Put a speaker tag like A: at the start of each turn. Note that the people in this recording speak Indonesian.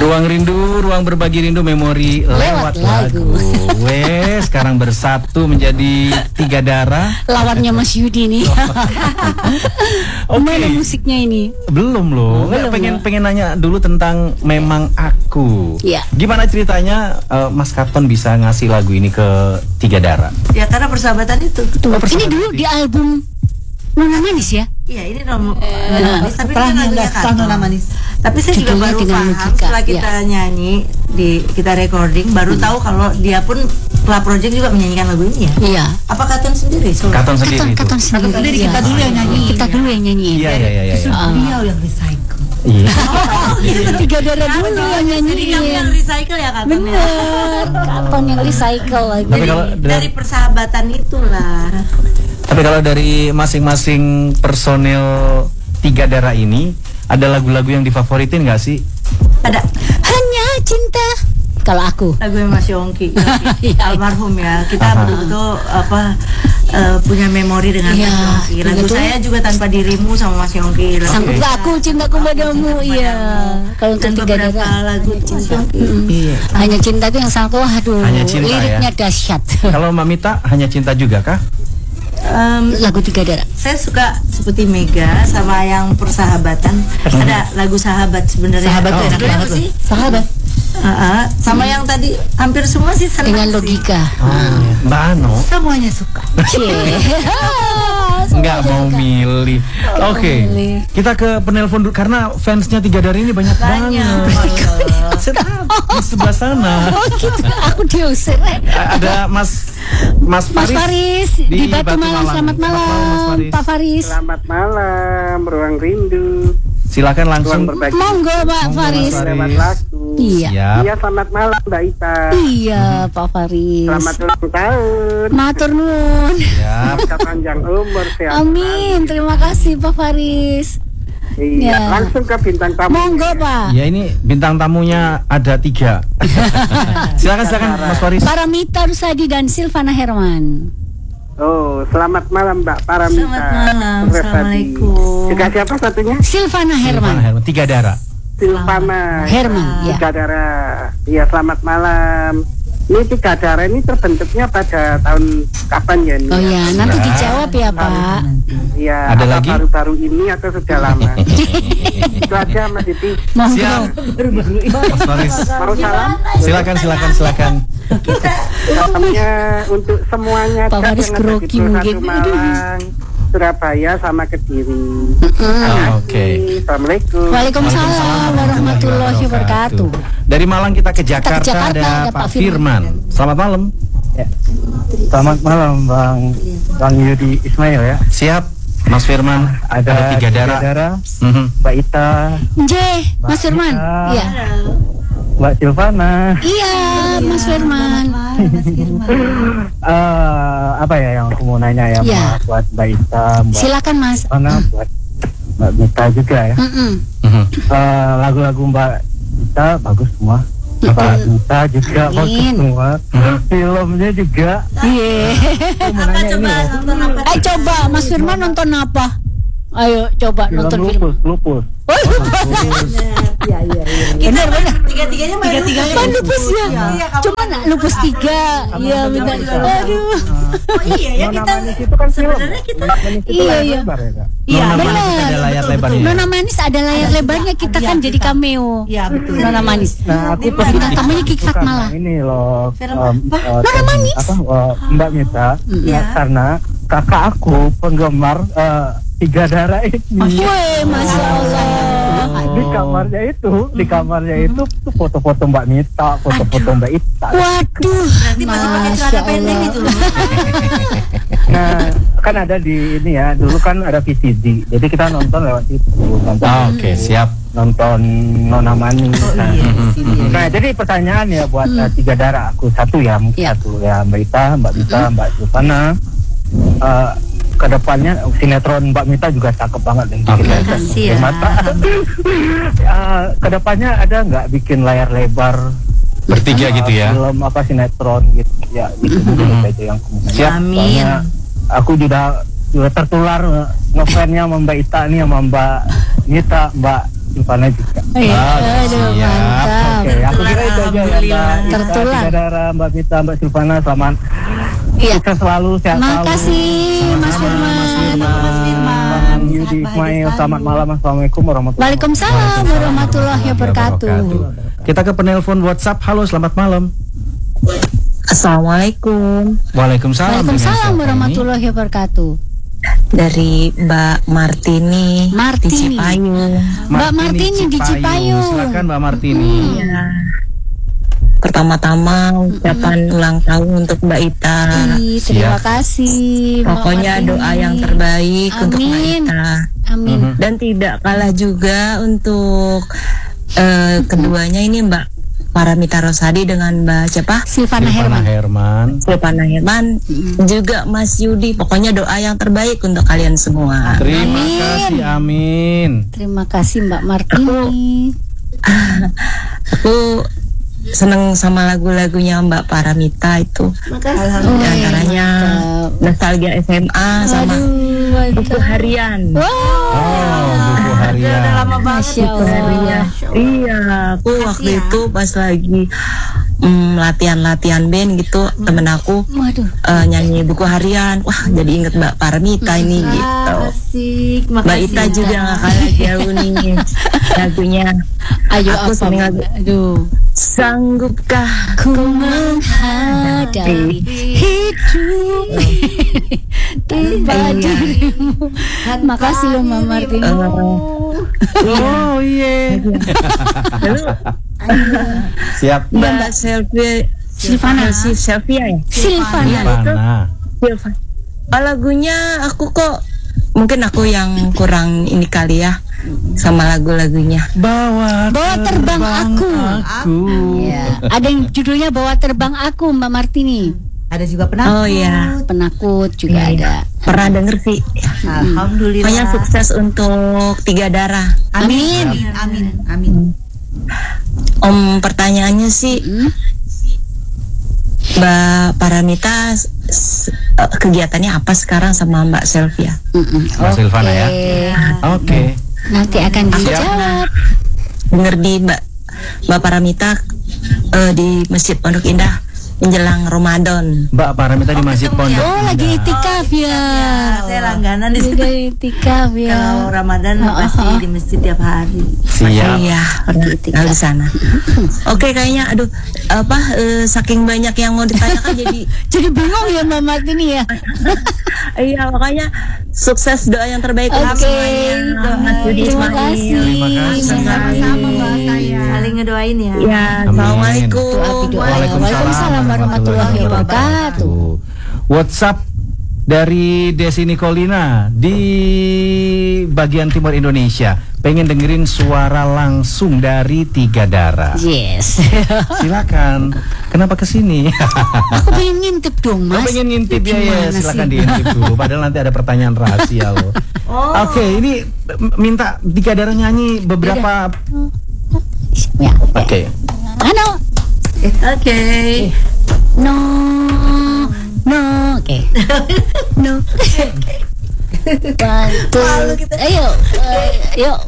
A: Ruang rindu, ruang berbagi rindu, memori lewat lagu. Wes, sekarang bersatu menjadi tiga darah.
B: Lawannya Mas Yudi nih. Mana musiknya ini?
A: Belum loh. Pengen nanya dulu tentang Memang Aku.
B: Iya.
A: Gimana ceritanya Mas Katon bisa ngasih lagu ini ke tiga darah?
C: Ya karena persahabatan itu.
B: Ini dulu di album Nona Manis ya?
C: Iya, ini Nona Manis, tapi kan lagunya Nona Manis. Tapi saya juga baru paham setelah kita nyanyi, kita recording, baru tahu kalau dia pun setelah project juga menyanyikan lagu ini ya.
B: Iya.
C: Apa Katon sendiri?
A: Katon sendiri.
B: Katon sendiri.
C: Kita dulu yang nyanyi.
B: Kita dulu yang nyanyi.
A: Iya.
C: Beliau yang recycle.
A: Iya.
B: Tiga darah dulu yang nyanyi.
C: Jadi kamu yang recycle ya Katon?
B: Bener. Katon yang recycle lagi.
A: Tapi kalau
C: dari persahabatan itulah.
A: Tapi kalau dari masing-masing personil tiga darah ini, ada lagu-lagu yang difavoritin nggak sih?
C: Ada.
B: Hanya Cinta. Kalau aku.
C: Lagu Mas Yongki. Almarhum ya. Kita betul-betul punya memori dengan Mas Yongki. Lagu saya juga Tanpa Dirimu sama Mas Yongki.
B: Sanggup aku cintaku padamu. Iya. Kalau untuk tiga darah
C: lagu cinta.
B: Hanya Cinta itu yang sangat aduh. Liriknya dahsyat.
A: Kalau Mbak Mita Hanya Cinta juga kah?
B: Lagu tiga darah.
C: Saya suka seperti Mega sama yang persahabatan. Ada lagu Sahabat sebenarnya.
B: Sahabat itu enak banget sih. Sahabat.
C: Sama yang tadi hampir semua sih senang.
B: Dengan Logika.
A: Mbak Ano.
C: Semuanya suka.
A: Nggak mau milih. Oke. Kita ke penelpon dulu karena fansnya tiga darah ini banyak banget. Di sebelah sana.
B: Oh gitu. Aku diusir.
A: Ada Mas
B: Faris di Batu Malang. Selamat malam, Pak Faris.
D: Selamat malam, Ruang Rindu.
A: Silakan langsung.
B: Monggo Pak Faris.
D: Lewat lagu.
B: Iya.
D: Iya, selamat malam Mbak Ita.
B: Iya, Pak Faris.
D: Selamat ulang tahun.
B: Matur nuwun.
D: Semoga panjang umur, sehat.
B: Amin. Terima kasih Pak Faris.
D: Iya, langsung ke bintang tamu.
B: Monggo Pak.
A: Ya ini bintang tamunya ada 3. Silakan Mas Faris.
B: Paramita Rusadi dan Silvana Herman.
D: Oh, selamat malam Mbak Paramita.
C: Selamat malam. Assalamualaikum.
D: Juga siapa satunya?
B: Silvana Herman.
A: Tiga darah.
D: Silvana
B: Herman.
D: Tiga darah. Iya, selamat malam. Ini tiga darah ini terbentuknya pada tahun kapan ya?
B: Oh ya, nanti dijawab ya Pak.
D: Iya.
A: Ada lagi?
D: Baru-baru ini atau sudah lama? Itu aja Mas Diti.
A: Siap. Mas Faris.
D: Mau salam?
A: Silakan.
D: Salamnya untuk semuanya
B: Pak Faris grogi mungkin.
D: Malang, Surabaya sama Kediri.
A: Oke.
D: Assalamualaikum.
B: Waalaikumsalam warahmatullahi wabarakatuh.
A: Dari Malang kita ke Jakarta, ada Pak Firman. Selamat malam.
E: Ya. Selamat malam Bang Yudi Ismail ya.
A: Siap, Mas Firman. Ada tiga darah.
E: Mbak Ita.
B: Mas Firman. Iya.
E: Mbak Silvana.
B: Iya, Mas Firman.
E: Apa ya yang aku mau nanya ya, buat Mbak Ita,
B: silakan Mas.
E: Buat Mbak Mita juga ya. Lagu-lagu Mbak Mita bagus semua. Mbak Mita juga bagus semua. Filmnya juga.
B: Iya.
C: Nonton apa?
B: Ayo coba Mas Firman nonton apa? Ayo coba nonton film.
E: Lupus.
C: Iya.
B: Benar.
C: Tiga-tiganya
B: Lupus ya. Cuma Lupus 3. Iya benar. Aduh.
C: Oh iya ya, kita
E: itu kan
C: sebenarnya kita
B: Iya. Iya benar.
A: Ada layar lebarnya.
B: Nona Manis ada layar lebarnya, kita kan jadi cameo.
C: Iya betul.
B: Nona Manis.
E: Nah, aku
B: bintang tamunya Kiki Fatmala.
E: Ini loh.
B: Nona Manis.
E: Mbak Mita. Karena kakak aku penggemar tiga darah ini.
B: Wih, Masya Allah.
E: Di kamarnya itu tuh foto-foto Mbak Mita, foto-foto Mbak Ita.
B: Waduh.
C: Berarti masih pakai celana pendek itu loh.
E: Nah, kan ada di ini ya, dulu kan ada VCD. Jadi kita nonton lewat itu.
A: Oke, siap.
E: Nonton Nona Manis. Nah, jadi pertanyaan ya buat tiga darah aku satu ya, satu ya Mbak Ita, Mbak Mita, Mbak Silvana. Kedepannya sinetron Mbak Mita juga cakep banget nih.
C: Makasih ya.
E: Kedepannya ada nggak bikin layar lebar
A: bertiga gitu ya?
E: Film apa sinetron gitu ya? Gitu aja yang
A: siap.
C: Amin.
E: Aku juga tertular ngefansnya sama Mbak Ita nih, sama Mbak Mita, Mbak Silvana juga.
B: Aduh, mantap. Tertular.
E: Saudara Mbak Mita, Mbak Silvana, selamat.
B: Iya.
E: Sukses selalu, sehat selalu.
B: Makasih Mas Firman.
E: Bang Yudi Ismail, selamat malam. Assalamualaikum warahmatullahi wabarakatuh.
B: Waalaikumsalam warahmatullahi wabarakatuh.
A: Kita ke penelpon WhatsApp. Halo, selamat malam.
F: Assalamualaikum.
A: Waalaikumsalam.
B: Waalaikumsalam warahmatullahi wabarakatuh.
F: Dari Mbak Martini di Cipayung.
B: Mbak Martini di Cipayung.
A: Silakan Mbak Martini.
F: Iya. Pertama-tama ucapan ulang tahun untuk Mbak Ita.
B: Terima kasih.
F: Pokoknya doa yang terbaik untuk Mbak Ita.
B: Amin.
F: Dan tidak kalah juga untuk keduanya ini Mbak Paramita Rosadi dengan Mbak siapa?
B: Silvana Herman.
F: Silvana Herman, juga Mas Yudi. Pokoknya doa yang terbaik untuk kalian semua.
A: Terima kasih, amin.
B: Terima kasih Mbak Martini.
F: Aku seneng sama lagu-lagunya Mbak Paramita itu.
C: Makasih.
F: Di antaranya Nostalgia SMA sama Buku Harian.
A: Buku harian.
C: Udah lama banget.
B: Masya Allah.
F: Iya, aku waktu itu pas lagi latihan band gitu, temen aku nyanyi Buku Harian. Wah, jadi inget Mbak Paramita ini gitu.
C: Asik.
F: Mbak Ita juga gak kalah jauh nih lagunya.
B: Ayo
F: aku sering lagu.
B: Aduh.
F: Sanggupkah
B: Ku menghadapi hidup tanpa dirimu. Makasih loh Mbak Martini.
A: Oh iya. Siap.
F: Mbak Silvana ya?
B: Silvana.
F: Lagunya aku kok mungkin aku yang kurang ini kali ya sama lagu-lagunya.
A: Bawa
B: terbang aku. Ya. Ada yang judulnya Bawa Terbang Aku Mbak Martini.
C: Ada juga penakut.
F: Oh iya,
B: penakut juga ada.
F: Pernah denger sih.
C: Alhamdulillah.
F: Pokoknya sukses untuk Tiga Darah.
B: Amin.
F: Pertanyaannya sih, Mbak Paramita kegiatannya apa sekarang sama Mbak Selvia?
A: Mbak Silvana ya. Oke.
B: Nanti akan dijawab.
F: Dengar di Mbak Paramita di Masjid Pondok Indah menjelang Ramadan.
A: Mbak Paramita di Masjid Pondok Indah.
B: Oh, lagi itikaf ya.
C: Saya langganan di situ.
B: Lagi itikaf ya.
C: Kalau Ramadan pasti di masjid tiap hari.
A: Siap.
F: Iya, pernah di sana. Oke, kayaknya saking banyak yang mau ditanyakan
B: jadi bingung ya Mbak Martini ya.
F: Iya, makanya sukses, doa yang terbaik untuk semuanya. Mas Yudi
B: Terima
F: Ismail.
B: kasih.
A: Terima kasih.
C: Sama-sama Mbak saya. Saling ngedoain ya.
F: Ya, Assalamualaikum.
B: Waalaikumsalam warahmatullahi wabarakatuh.
A: WhatsApp dari Desi Nicolina di bagian timur Indonesia. Pengen dengerin suara langsung dari Tiga Darah.
B: Yes.
A: Silakan. Kenapa kesini?
B: Aku pengen ngintip dong Mas.
A: Pengen ngintip ya, silakan diintip dulu. Padahal nanti ada pertanyaan rahasia loh. Oke, ini minta Tiga Darah nyanyi beberapa.
B: Ya.
A: Oke.
B: Ano?
C: Oke.
B: No. Oke. No. Bantu. Ayo.